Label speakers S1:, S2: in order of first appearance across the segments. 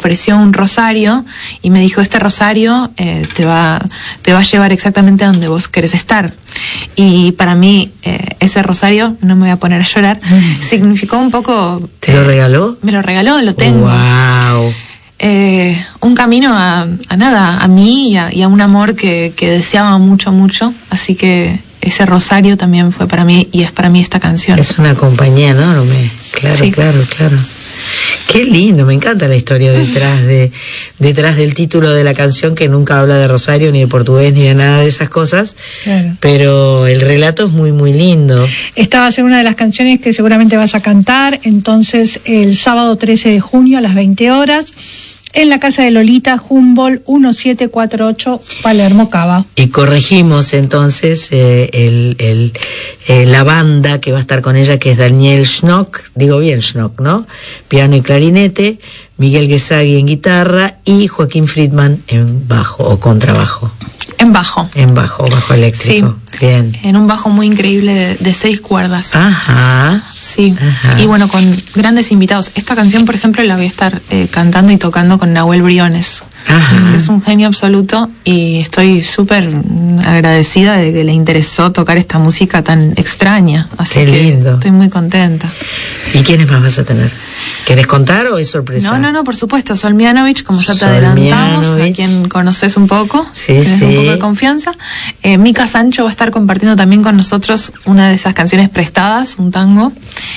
S1: ofreció un rosario y me dijo, este rosario te va a llevar exactamente a donde vos querés estar. Y para mí ese rosario, no me voy a poner a llorar, significó un poco...
S2: ¿Te lo regaló?
S1: Me lo regaló, lo tengo.
S2: ¡Wow!
S1: Un camino a nada, a mí y a un amor que deseaba mucho, mucho. Así que ese rosario también fue para mí y es para mí esta canción.
S2: Es una compañía enorme, claro, sí. Claro. Qué lindo, me encanta la historia detrás del título de la canción, que nunca habla de rosario, ni de portugués, ni de nada de esas cosas, claro. Pero el relato es muy, muy lindo.
S3: Esta va a ser una de las canciones que seguramente vas a cantar, entonces, el sábado 13 de junio a las 20 horas, en la casa de Lolita, Humboldt 1748, Palermo, Cava. Y
S2: corregimos entonces la banda que va a estar con ella, que es Daniel Schnock, digo bien Schnock, ¿no? Piano y clarinete, Miguel Guesagui en guitarra y Joaquín Friedman en bajo o contrabajo.
S1: En bajo.
S2: En bajo eléctrico. Sí. Bien.
S1: En un bajo muy increíble de 6 cuerdas.
S2: Ajá.
S1: Sí. Ajá. Y bueno, con grandes invitados. Esta canción, por ejemplo, la voy a estar cantando y tocando con Nahuel Briones. Ajá. Que es un genio absoluto y estoy súper agradecida de que le interesó tocar esta música tan extraña. Así
S2: Qué
S1: que
S2: lindo.
S1: Estoy muy contenta.
S2: ¿Y quiénes más vas a tener? ¿Querés contar o es sorpresa?
S1: No, por supuesto. Sol Mianovich, como ya te adelantamos, a quien conoces un poco.
S2: Sí.
S1: Un poco de confianza. Mica Sancho va a estar compartiendo también con nosotros una de esas canciones prestadas, un tango.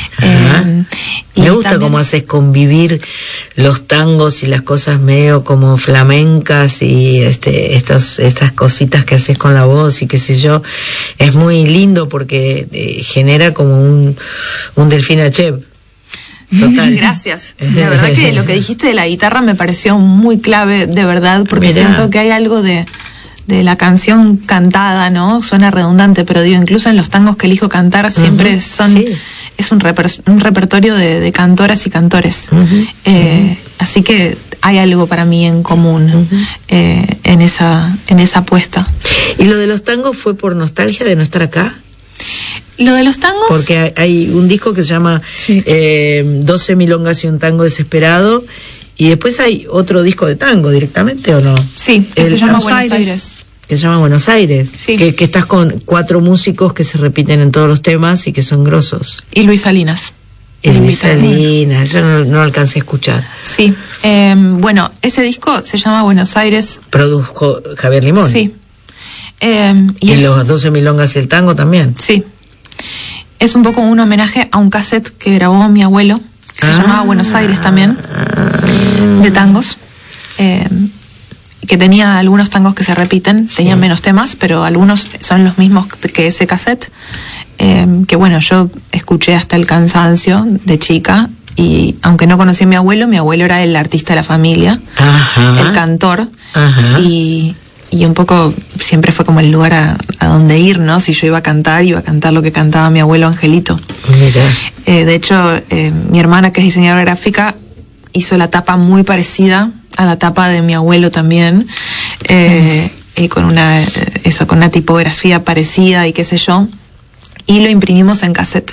S2: Me gusta también cómo haces convivir los tangos y las cosas medio como flamencas y estas cositas que haces con la voz y qué sé yo. Es muy lindo porque genera como un Delfín Achev.
S1: Total. Gracias. La verdad que lo que dijiste de la guitarra me pareció muy clave, de verdad, porque siento que hay algo de la canción cantada, ¿no? Suena redundante, pero digo, incluso en los tangos que elijo cantar siempre es un repertorio de cantoras y cantores. Así que hay algo para mí en común en esa apuesta.
S2: ¿Y lo de los tangos fue por nostalgia de no estar acá?
S1: Lo de los tangos...
S2: Porque hay un disco que se llama 12 milongas y un tango desesperado, y después hay otro disco de tango directamente, ¿o no?
S1: Sí, que se llama Buenos Aires.
S2: Que se llama Buenos Aires.
S1: Sí.
S2: Que estás con 4 músicos que se repiten en todos los temas y que son grosos.
S1: Y Luis Salinas.
S2: Luis Salinas, yo no alcancé a escuchar.
S1: Sí, bueno, ese disco se llama Buenos Aires.
S2: Produjo Javier Limón.
S1: Sí.
S2: Y los 12 milongas y el tango también.
S1: Sí. Es un poco un homenaje a un cassette que grabó mi abuelo, que se llamaba Buenos Aires también, de tangos, que tenía algunos tangos que se repiten, tenían menos temas, pero algunos son los mismos que ese cassette, que bueno, yo escuché hasta el cansancio de chica, y aunque no conocí a mi abuelo era el artista de la familia, el cantor, y un poco siempre fue como el lugar a donde ir, ¿no? Si yo iba a cantar lo que cantaba mi abuelo Angelito.
S2: Mira.
S1: De hecho, mi hermana, que es diseñadora gráfica, hizo la tapa muy parecida a la tapa de mi abuelo también, y con una tipografía parecida y qué sé yo, y lo imprimimos en cassette.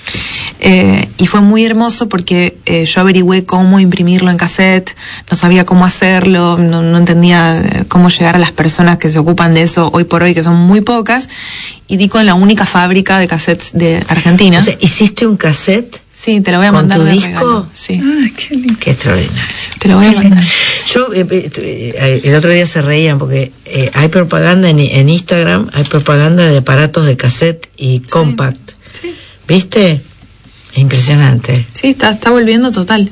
S1: Y fue muy hermoso porque yo averigüé cómo imprimirlo en cassette, no sabía cómo hacerlo, no entendía cómo llegar a las personas que se ocupan de eso hoy por hoy, que son muy pocas, y di con la única fábrica de cassettes de Argentina.
S2: O sea, ¿hiciste un cassette?
S1: Sí, te lo voy a mandar.
S2: ¿Con tu
S1: de
S2: disco?
S1: Regalo. Sí.
S3: Qué lindo.
S2: Qué extraordinario.
S1: Te lo voy a mandar.
S2: Yo, el otro día se reían porque hay propaganda en Instagram, hay propaganda de aparatos de cassette y compact.
S1: Sí.
S2: ¿Viste? Impresionante.
S1: Sí, está volviendo total.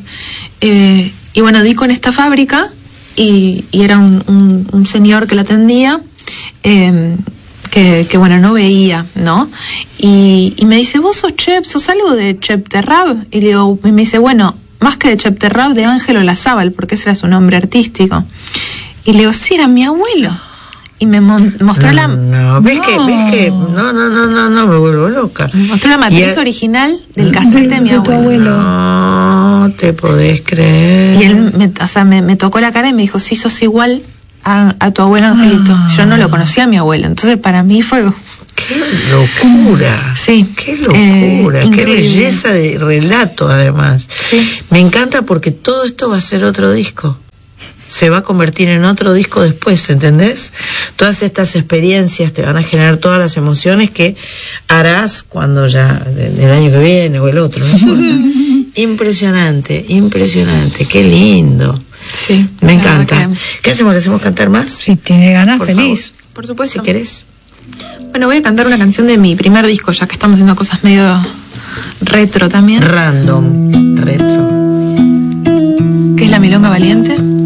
S1: Y bueno, di con esta fábrica y era un señor que la atendía, que bueno, no veía, ¿no? Y me dice, ¿vos sos Chep? ¿Sos algo de Chep Terrab? Y me dice, bueno, más que de Chep Terrab, de Ángelo Lazábal, porque ese era su nombre artístico. Y le digo, sí, era mi abuelo. Y me mostró
S2: ¿ves que? No, me vuelvo loca.
S1: Me mostró la matriz original del cassette de mi abuelo.
S2: No te podés creer.
S1: Y él me tocó la cara y me dijo, sí, sos igual a tu abuelo Angelito. Yo no lo conocía a mi abuelo, entonces para mí fue...
S2: ¡Qué locura!
S1: Sí.
S2: ¡Qué locura! ¡Qué belleza de relato, además!
S1: Sí.
S2: Me encanta porque todo esto va a ser otro disco. se va a convertir en otro disco después, ¿entendés? Todas estas experiencias te van a generar todas las emociones que harás cuando ya, el año que viene o el otro, no importa. Impresionante, qué lindo.
S1: Sí.
S2: Me encanta. ¿Qué hacemos? ¿Le hacemos cantar más?
S3: Si tiene ganas,
S2: Por
S3: feliz.
S2: favor.
S1: Por supuesto.
S2: Si querés.
S1: Bueno, voy a cantar una canción de mi primer disco, ya que estamos haciendo cosas medio retro también.
S2: Random, retro.
S1: Que es La Milonga Valiente.